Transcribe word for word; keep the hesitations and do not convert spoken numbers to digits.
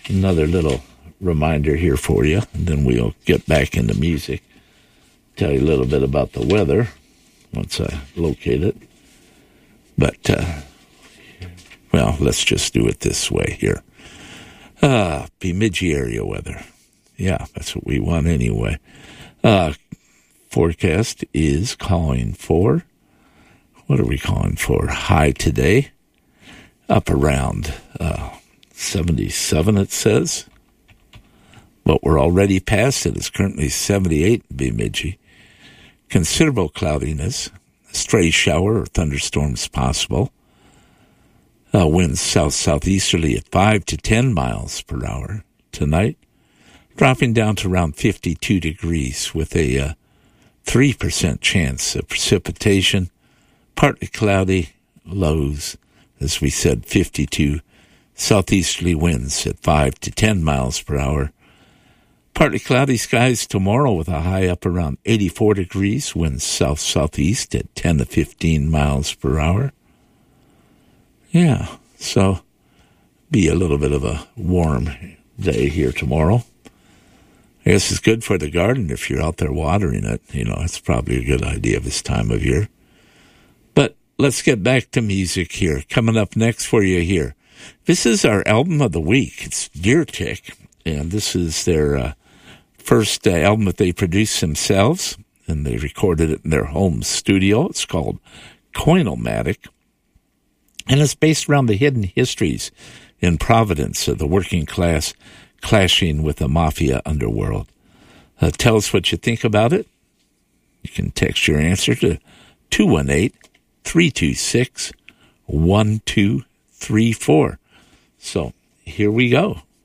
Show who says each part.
Speaker 1: another little reminder here for you, and then we'll get back into music. Tell you a little bit about the weather once I locate it. But, uh, well, let's just do it this way here. Uh, Bemidji area weather. Yeah, that's what we want anyway. Uh, forecast is calling for, what are we calling for? High today, up around uh, seventy-seven, it says. But we're already past it. It's currently seventy-eight in Bemidji. Considerable cloudiness, a stray shower or thunderstorms possible. Uh, winds south-southeasterly at five to ten miles per hour tonight, dropping down to around fifty-two degrees with a uh, three percent chance of precipitation, partly cloudy, lows, as we said, fifty-two, southeasterly winds at five to ten miles per hour. Partly cloudy skies tomorrow with a high up around eighty-four degrees, winds south-southeast at ten to fifteen miles per hour. Yeah, so be a little bit of a warm day here tomorrow. I guess it's good for the garden if you're out there watering it. You know, it's probably a good idea this time of year. But let's get back to music here. Coming up next for you here. This is our album of the week. It's Deer Tick, and this is their uh, first uh, album that they produced themselves, and they recorded it in their home studio. It's called Coinomatic, and it's based around the hidden histories in Providence of the working class clashing with the mafia underworld. Uh, tell us what you think about it. You can text your answer to two one eight, three two six, one two three four. So here we go.